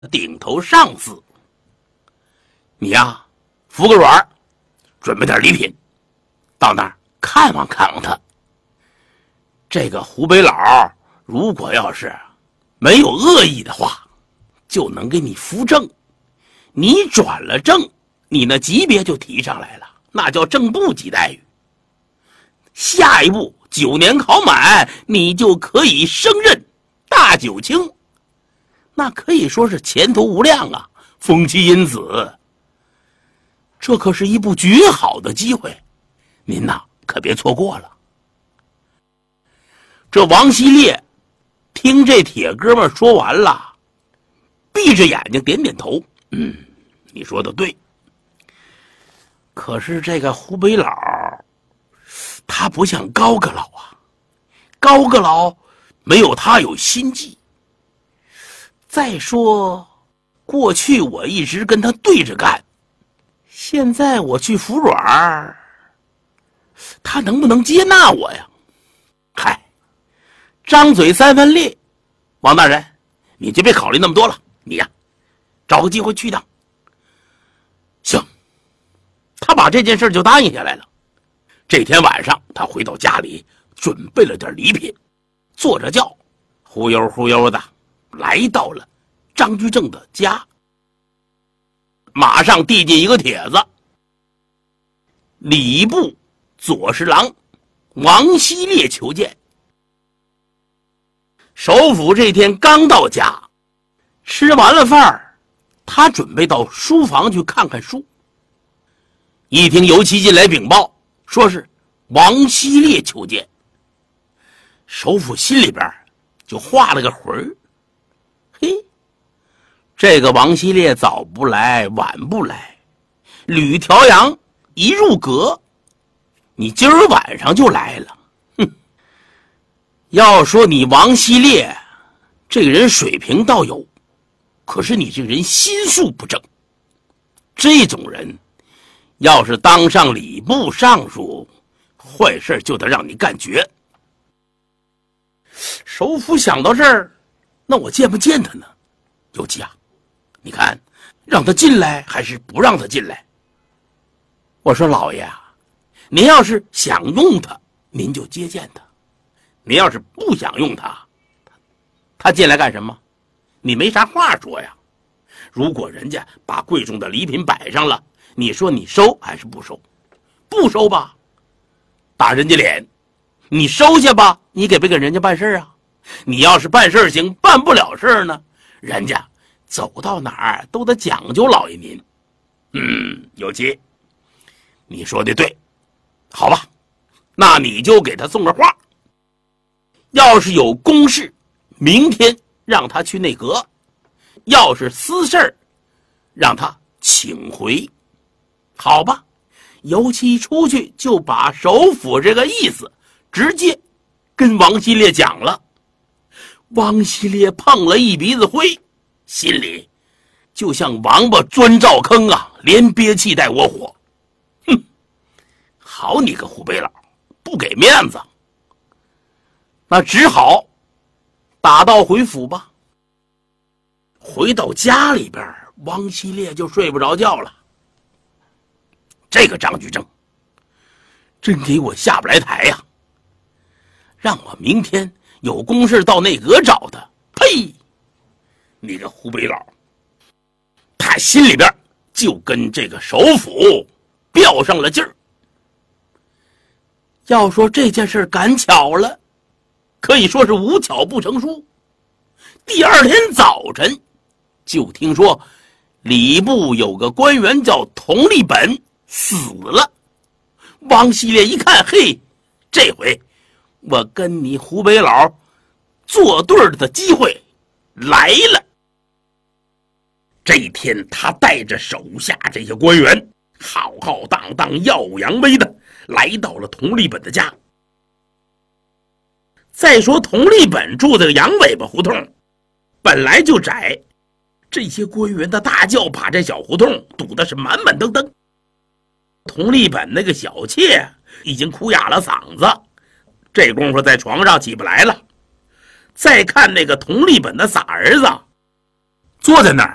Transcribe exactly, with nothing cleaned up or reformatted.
顶头上司，你呀，服个软，准备点礼品，到那儿看望看望他。这个湖北佬如果要是没有恶意的话，就能给你扶正。你转了正，你那级别就提上来了，那叫正部级待遇。下一步九年考满，你就可以升任大九卿，那可以说是前途无量啊，封妻荫子。这可是一部绝好的机会，您呐可别错过了。这王希烈听这铁哥们说完了，闭着眼睛点点头，嗯，你说的对。可是这个湖北佬他不像高个佬啊，高个佬没有他有心计。再说过去我一直跟他对着干，现在我去服软，他能不能接纳我呀？嗨，张嘴三分裂，王大人你就别考虑那么多了，你呀找个机会去趟。行，他把这件事就答应下来了。这天晚上他回到家里，准备了点礼品，坐着轿忽悠忽悠的来到了张居正的家，马上递进一个帖子：礼部左侍郎王希烈求见。首府这天刚到家，吃完了饭，他准备到书房去看看书。一听尤其进来禀报，说是王希烈求见，首府心里边就画了个魂儿。嘿，这个王希烈早不来晚不来，吕调阳一入阁，你今儿晚上就来了。哼，要说你王希烈这个人水平倒有，可是你这个人心术不正。这种人要是当上礼部尚书，坏事就得让你干绝。首府想到这儿，那我见不见他呢？尤其啊，你看让他进来还是不让他进来？我说老爷啊，您要是想用他，您就接见他；您要是不想用他，他进来干什么？你没啥话说呀。如果人家把贵重的礼品摆上了，你说你收还是不收？不收吧，打人家脸；你收下吧，你给不给人家办事啊？你要是办事行，办不了事呢，人家走到哪儿都得讲究老爷您。嗯，有吉，你说的对，好吧，那你就给他送个话，要是有公事，明天让他去内阁；要是私事儿，让他请回。好吧，尤其出去就把首府这个意思直接跟王希烈讲了。王希烈碰了一鼻子灰，心里就像王八钻灶坑啊，连憋气带窝火。哼，好你个湖北佬，不给面子，那只好打道回府吧。回到家里边，王希烈就睡不着觉了。这个张居正真给我下不来台呀、啊！让我明天有公事到内阁找他，呸！你个湖北佬，他心里边就跟这个首府飙上了劲儿。要说这件事赶巧了，可以说是无巧不成书。第二天早晨，就听说礼部有个官员叫佟立本死了。王希烈一看，嘿，这回我跟你湖北佬作对的机会来了。这一天他带着手下这些官员浩浩荡荡耀武扬威的来到了佟立本的家。再说佟立本住在羊尾巴胡同，本来就窄，这些官员的大轿把这小胡同堵得是满满登登。佟立本那个小妾已经哭哑了嗓子，这功夫在床上起不来了。再看那个佟立本的傻儿子坐在那儿